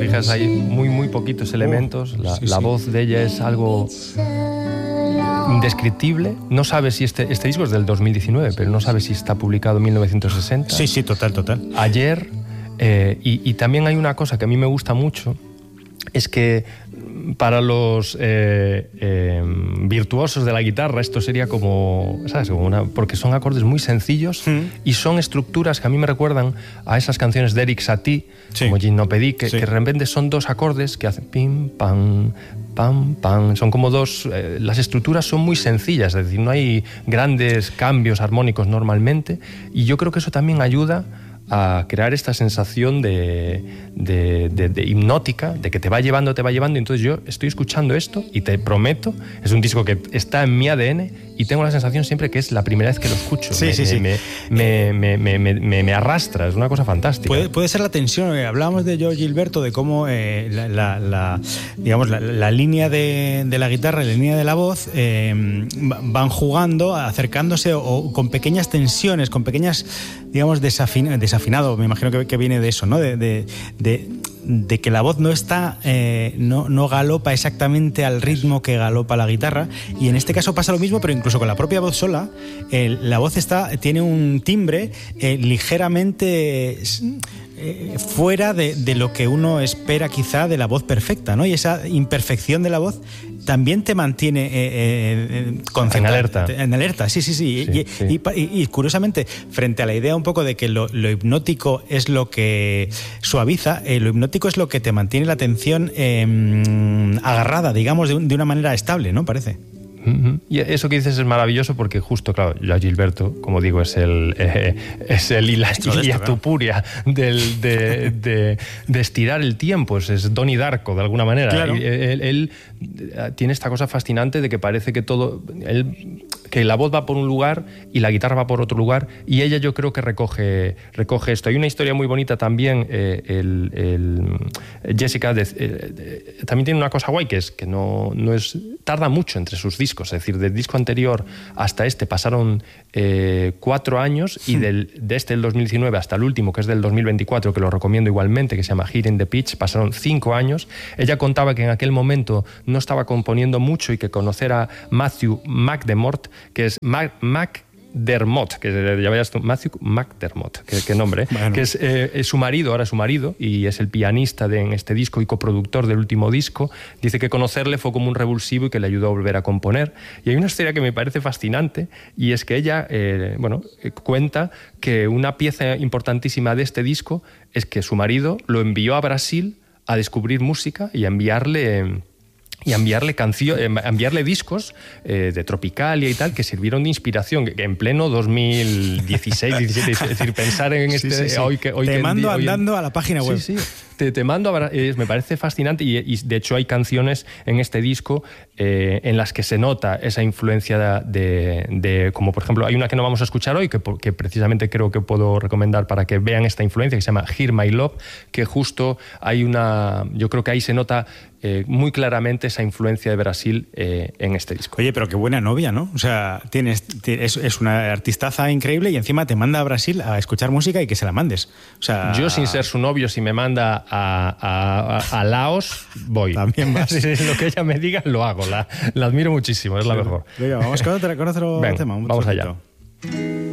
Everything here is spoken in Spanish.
fijas hay muy poquitos elementos. La voz de ella es algo indescriptible. No sabes si este disco es del 2019, pero no sabes si está publicado en 1960. Sí, total. Ayer. Y también hay una cosa que a mí me gusta mucho, es que para los virtuosos de la guitarra esto sería como, ¿sabes? Porque son acordes muy sencillos y son estructuras que a mí me recuerdan a esas canciones de Eric Satie, como Gymnopédie, que de repente son dos acordes que hacen pim, pam, pam, pam. Son como dos... las estructuras son muy sencillas, es decir, no hay grandes cambios armónicos normalmente, y yo creo que eso también ayuda a crear esta sensación de hipnótica, de que te va llevando. Entonces yo estoy escuchando esto y te prometo, es un disco que está en mi ADN y tengo la sensación siempre que es la primera vez que lo escucho. Me arrastra, es una cosa fantástica. Puede ser la tensión. Hablábamos de Joe Gilberto, de cómo digamos, la línea de la guitarra y la línea de la voz van jugando, acercándose o con pequeñas tensiones, con pequeñas, digamos, desafinado, me imagino que viene de eso, ¿no? De que la voz no está, no galopa exactamente al ritmo que galopa la guitarra, y en este caso pasa lo mismo, pero incluso con la propia voz sola, la voz tiene un timbre ligeramente fuera de lo que uno espera quizá de la voz perfecta, ¿no? Y esa imperfección de la voz también te mantiene concentrado. En alerta, sí. Y curiosamente, frente a la idea un poco de que lo hipnótico es lo que suaviza, lo hipnótico es lo que te mantiene la atención agarrada, digamos, de una manera estable, ¿no? Parece. Y eso que dices es maravilloso, porque justo, claro, Joao Gilberto, como digo, es el Ilia Tupuria de estirar el tiempo, es Donnie Darko de alguna manera. Claro. Él tiene esta cosa fascinante de que parece que que la voz va por un lugar y la guitarra va por otro lugar, y ella yo creo que recoge esto. Hay una historia muy bonita también, Jessica también tiene una cosa guay, que es que no tarda mucho entre sus discos, es decir, del disco anterior hasta este pasaron 4 años, y de este del 2019 hasta el último, que es del 2024, que lo recomiendo igualmente, que se llama Hearing the Pitch, pasaron 5 años. Ella contaba que en aquel momento no estaba componiendo mucho y que conocer a Matthew McDermott, que es McDermott, que ya veas tú, Matthew McDermott, qué nombre, bueno. Que es su marido, ahora su marido, y es el pianista en este disco y coproductor del último disco. Dice que conocerle fue como un revulsivo y que le ayudó a volver a componer. Y hay una historia que me parece fascinante, y es que ella cuenta que una pieza importantísima de este disco es que su marido lo envió a Brasil a descubrir música y a enviarle discos de Tropicalia y tal, que sirvieron de inspiración, que en pleno 2016, 17, es decir, pensar en hoy que te mando andando a la página web. Sí. Te mando me parece fascinante, y de hecho hay canciones en este disco en las que se nota esa influencia de como por ejemplo hay una que no vamos a escuchar hoy, que precisamente creo que puedo recomendar para que vean esta influencia, que se llama Hear My Love, que justo yo creo que ahí se nota muy claramente esa influencia de Brasil en este disco. Oye, pero qué buena novia, ¿no? O sea, es una artistaza increíble, y encima te manda a Brasil a escuchar música y que se la mandes. O sea, yo, sin ser su novio, si me manda a Laos, voy. También vas. Lo que ella me diga, lo hago. La admiro muchísimo, es la mejor. Venga, vamos con otro tema. Vamos allá.